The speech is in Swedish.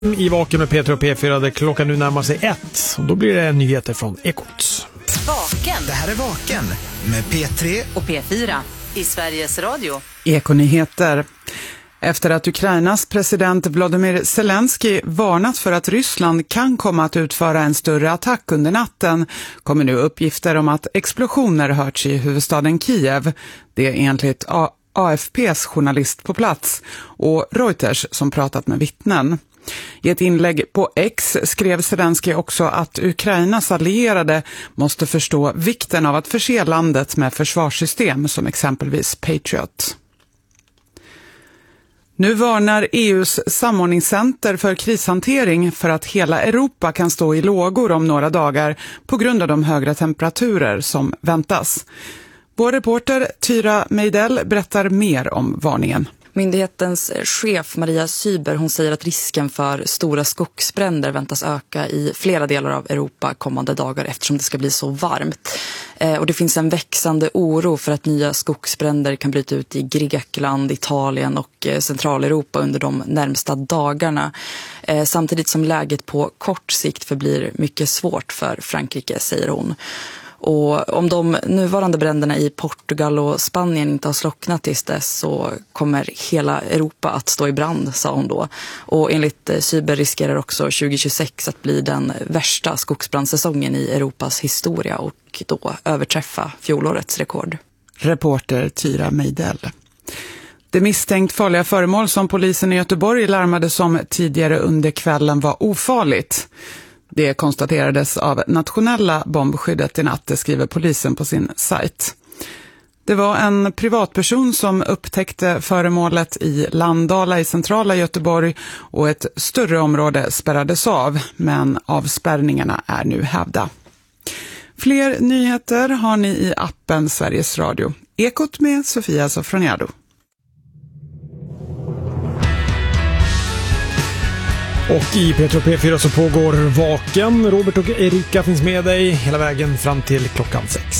I Vaken med Peter och P4 där klockan nu närmar sig 1 och då blir det nyheter från Ekot. Vaken. Det här är Vaken med P3 och P4 i Sveriges Radio. Ekonyheter. Efter att Ukrainas president Volodymyr Zelensky varnat för att Ryssland kan komma att utföra en större attack under natten kommer nu uppgifter om att explosioner hörts i huvudstaden Kiev. Det är enligt AFPs journalist på plats och Reuters som pratat med vittnen. I ett inlägg på X skrev Zelensky också att Ukrainas allierade måste förstå vikten av att förse landet med försvarssystem som exempelvis Patriot. Nu varnar EUs samordningscenter för krishantering för att hela Europa kan stå i lågor om några dagar på grund av de högre temperaturer som väntas. Vår reporter Tyra Meidell berättar mer om varningen. Myndighetens chef Maria Syber, hon säger att risken för stora skogsbränder väntas öka i flera delar av Europa kommande dagar eftersom det ska bli så varmt. Och det finns en växande oro för att nya skogsbränder kan bryta ut i Grekland, Italien och Centraleuropa under de närmsta dagarna. Samtidigt som läget på kort sikt förblir mycket svårt för Frankrike, säger hon. Och om de nuvarande bränderna i Portugal och Spanien inte har slocknat tills dess så kommer hela Europa att stå i brand, sa hon då. Och enligt Syber riskerar också 2026 att bli den värsta skogsbrandsäsongen i Europas historia och då överträffa fjolårets rekord. Reporter Tyra Meidell. Det misstänkt farliga föremål som polisen i Göteborg larmade som tidigare under kvällen var ofarligt. Det konstaterades av nationella bombskyddet i natt, skriver polisen på sin sajt. Det var en privatperson som upptäckte föremålet i Landala i centrala Göteborg och ett större område spärrades av, men avspärrningarna är nu hävda. Fler nyheter har ni i appen Sveriges Radio. Ekot med Sofia Sofroniado. Och i Peter och P4 så pågår Vaken. Robert och Erika finns med dig hela vägen fram till klockan 6.